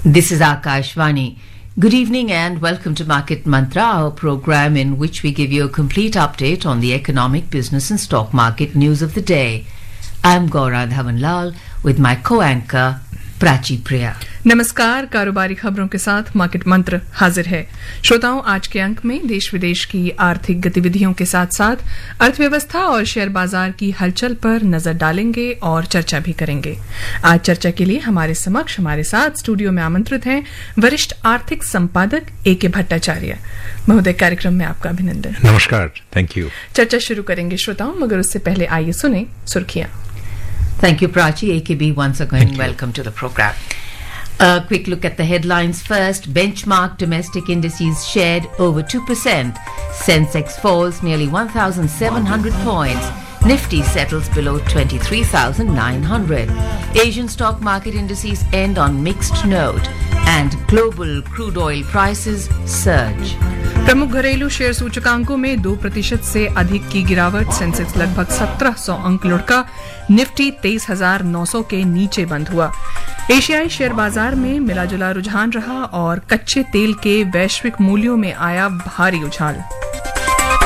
This is Akashvani. Good evening and welcome to Market Mantra, our program in which we give you a complete update on the economic, business and stock market news of the day. I'm Gaura Dhawanlal with my co-anchor Prachi Priya. नमस्कार, कारोबारी खबरों के साथ market मंत्र हाजिर है। श्रोताओं, आज के अंक में देश विदेश की आर्थिक गतिविधियों के साथ साथ अर्थव्यवस्था और शेयर बाजार की हलचल पर नजर डालेंगे और चर्चा भी करेंगे। आज चर्चा के लिए हमारे साथ स्टूडियो में आमंत्रित हैं वरिष्ठ आर्थिक संपादक A.K. भट्टाचार्य। महोदय, कार्यक्रम में आपका अभिनंदन। नमस्कार, थैंक यू। चर्चा शुरू करेंगे श्रोताओं, मगर उससे पहले आइए सुने सुर्खियां। Thank you, Prachi. AKB once again, welcome to the program. A quick look at the headlines first. Benchmark domestic indices shared over 2%. Sensex falls nearly 1,700 points. Nifty settles below 23,900. Asian stock market indices end on mixed note. And global crude oil prices surge. प्रमुख घरेलू share सूचकांकों में 2% से अधिक की गिरावट। Sensex लगभग 1700 अंक लुढ़का। निफ्टी 23,900 के नीचे बंद हुआ। एशियाई शेयर बाजार में मिलाजुला रुझान रहा और कच्चे तेल के वैश्विक मूल्यों में आया भारी उछाल।